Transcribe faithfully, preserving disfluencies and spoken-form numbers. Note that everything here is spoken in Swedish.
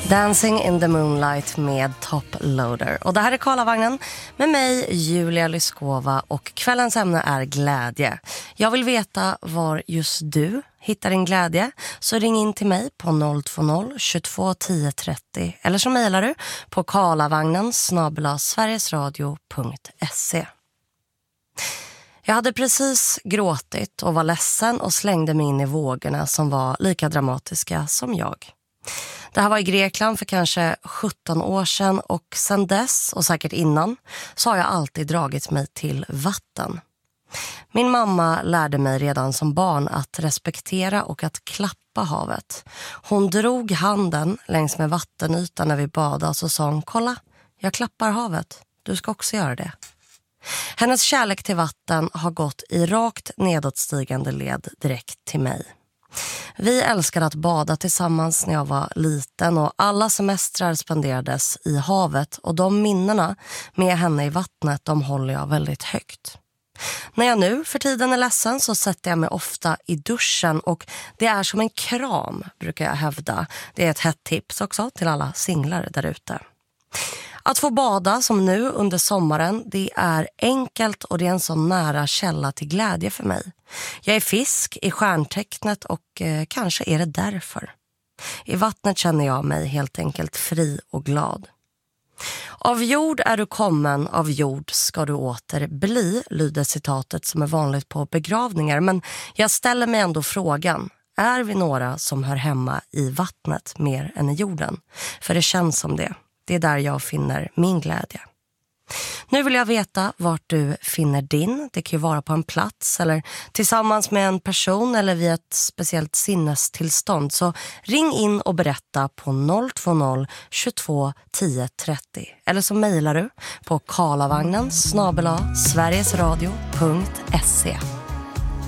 Dancing in the Moonlight med Top Loader. Och det här är Karlavagnen med mig, Julia Lyskova, och kvällens ämne är glädje. Jag vill veta var just du hittar din glädje, så ring in till mig på noll två noll tjugotvå tio trettio eller så mejlar du på karlavagnen snabel-a sverigesradio punkt se. Jag hade precis gråtit och var ledsen och slängde mig in i vågorna som var lika dramatiska som jag. Det här var i Grekland för kanske sjutton år sedan, och sedan dess, och säkert innan, så har jag alltid dragit mig till vatten. Min mamma lärde mig redan som barn att respektera och att klappa havet. Hon drog handen längs med vattenytan när vi badade och så sa hon: kolla, jag klappar havet, du ska också göra det. Hennes kärlek till vatten har gått i rakt nedåtstigande led direkt till mig. Vi älskade att bada tillsammans när jag var liten, och alla semestrar spenderades i havet, och de minnena med henne i vattnet, de håller jag väldigt högt. När jag nu för tiden är ledsen så sätter jag mig ofta i duschen, och det är som en kram, brukar jag hävda. Det är ett hett tips också till alla singlar där ute. Att få bada som nu under sommaren, det är enkelt och det är en så nära källa till glädje för mig. Jag är fisk i stjärntecknet, och eh, kanske är det därför. I vattnet känner jag mig helt enkelt fri och glad. Av jord är du kommen, av jord ska du åter bli, lyder citatet som är vanligt på begravningar. Men jag ställer mig ändå frågan: är vi några som hör hemma i vattnet mer än i jorden? För det känns som det. Det är där jag finner min glädje. Nu vill jag veta vart du finner din. Det kan ju vara på en plats eller tillsammans med en person eller vid ett speciellt sinnestillstånd. Så ring in och berätta på noll två noll tjugotvå tio trettio. Eller så mejlar du på karlavagnen snabel-a sverigesradio punkt se.